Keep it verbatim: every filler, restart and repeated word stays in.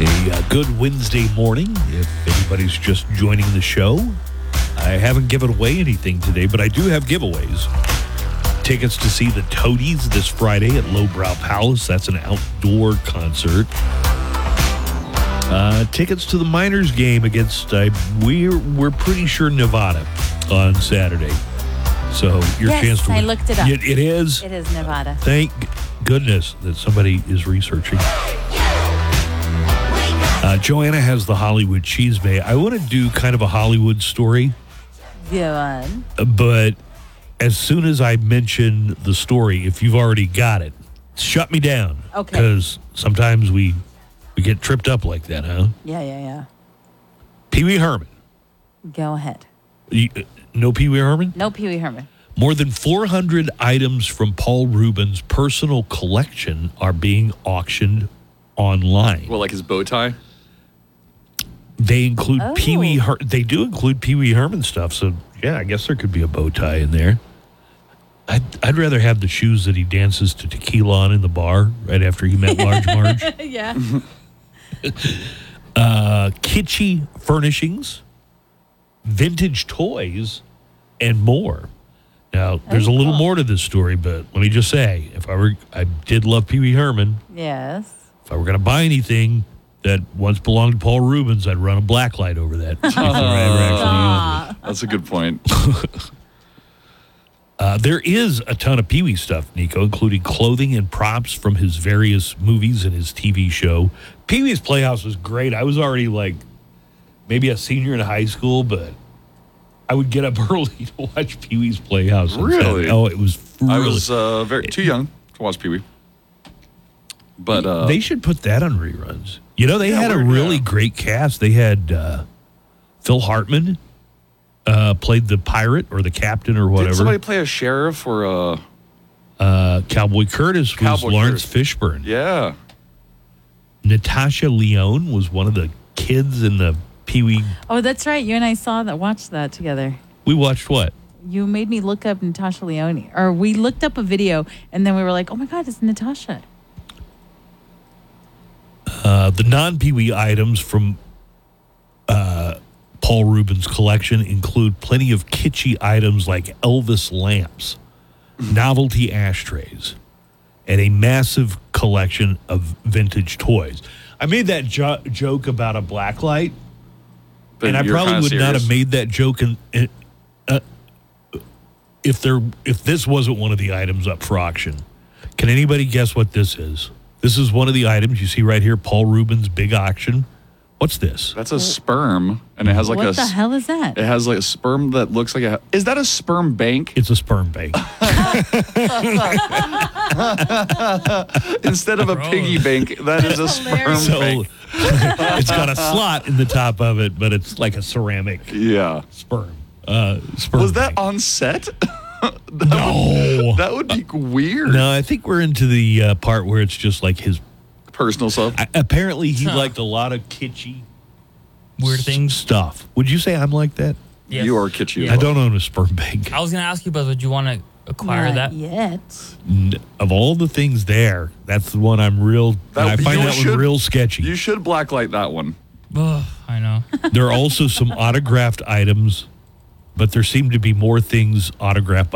A uh, good Wednesday morning, if anybody's just joining the show. I haven't given away anything today, but I do have giveaways. Tickets to see the Toadies this Friday at Lowbrow Palace. That's an outdoor concert. Uh, tickets to the Miners game against, uh, we're, we're pretty sure, Nevada on Saturday. So your yes, chance to win. I looked it up. It, it is? It is Nevada. Thank goodness that somebody is researching. Uh, Joanna has the Hollywood Cheese Bay. I want to do kind of a Hollywood story. Go on. But as soon as I mention the story, if you've already got it, shut me down. Okay. Because sometimes we we get tripped up like that, huh? Yeah, yeah, yeah. Pee Wee Herman. Go ahead. You, uh, no Pee Wee Herman? No Pee Wee Herman. More than four hundred items from Paul Rubens' personal collection are being auctioned online. Well, like his bow tie? They include Oh. Pee Wee. Her- they do include Pee Wee Herman stuff. So yeah, I guess there could be a bow tie in there. I'd, I'd rather have the shoes that he dances to tequila on in the bar right after he met Large Marge. Yeah. uh, kitschy furnishings, vintage toys, and more. Now, there's a little cool. more to this story, but let me just say, if I were, I did love Pee Wee Herman. Yes. If I were going to buy anything that once belonged to Paul Rubens, I'd run a black light over that before I ever actually used it. That's a good point. Uh, there is a ton of Pee Wee stuff, Nico, including clothing and props from his various movies and his T V show. Pee Wee's Playhouse was great. I was already like maybe a senior in high school, but I would get up early to watch Pee Wee's Playhouse. on Really? Saturday. Oh, it was really. I was uh, very too young to watch Pee Wee. But uh, they should put that on reruns. You know, they Yeah, had a weird, really yeah. great cast. They had uh, Phil Hartman uh, played the pirate or the captain or did whatever. somebody play a sheriff or a... Uh, Cowboy Curtis was Cowboy Lawrence Curtis. Fishburne. Yeah. Natasha Lyonne was one of the kids in the Pee Wee. Oh, that's right. You and I saw that, watched that together. We watched what? You made me look up Natasha Lyonne. Or we looked up a video, and then we were like, oh, my God, it's Natasha. Uh, the non-Pee Wee items from uh, Paul Rubens' collection include plenty of kitschy items like Elvis lamps, novelty ashtrays, and a massive collection of vintage toys. I made that jo- joke about a blacklight, But and I you're probably kinda would not serious. have made that joke in, in, uh, if there if this wasn't one of the items up for auction. Can anybody guess what this is? This is one of the items you see right here, Paul Rubens' big auction. What's this? That's a sperm, and it has like what a... the s- hell is that? It has like a sperm that looks like a... Is that a sperm bank? It's a sperm bank. Instead of a piggy bank, that is a sperm hilarious. So bank. it's got a slot in the top of it, but it's like a ceramic Yeah. sperm. Uh, sperm Was that bank. on set? No. That would be weird. No, I think we're into the uh, part where it's just like his. Personal stuff. I, apparently, he Huh. liked a lot of kitschy Weird s- things. stuff. Would you say I'm like that? Yes. You are kitschy. as I well. don't own a sperm bank. I was gonna ask you, but would you want to acquire Not that? yet. N- Of all the things there, that's the one I'm real. That- I find you that should- one real sketchy. You should blacklight that one. Ugh, I know. There are also some autographed items, but there seem to be more things autographed by